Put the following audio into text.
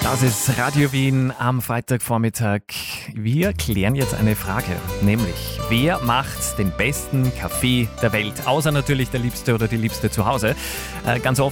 Das ist Radio Wien am Freitagvormittag. Wir klären jetzt eine Frage, nämlich wer macht den besten Kaffee der Welt? Außer natürlich der Liebste oder die Liebste zu Hause. Ganz oft